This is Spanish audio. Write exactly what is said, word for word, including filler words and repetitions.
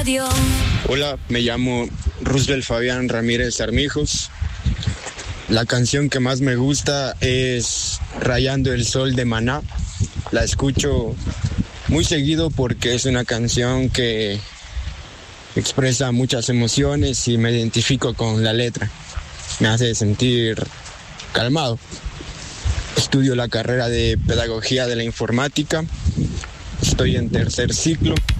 radio. Hola, me llamo Roosevelt Fabián Ramírez Armijos. La canción que más me gusta es Rayando el Sol de Maná. La escucho muy seguido porque es una canción que expresa muchas emociones y me identifico con la letra. Me hace sentir calmado. Estudio la carrera de Pedagogía de la Informática. Estoy en tercer ciclo.